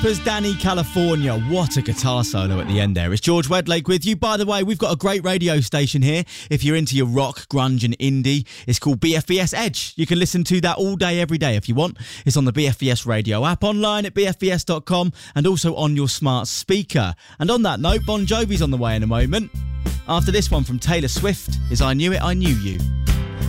As Danny California. What a guitar solo at the end there. It's George Wedlake with you. By the way, we've got a great radio station here. If you're into your rock, grunge and indie, it's called BFBS Edge. You can listen to that all day, every day if you want. It's on the BFBS radio app, online at bfbs.com and also on your smart speaker. And on that note, Bon Jovi's on the way in a moment. After this one from Taylor Swift is I Knew It, I Knew You.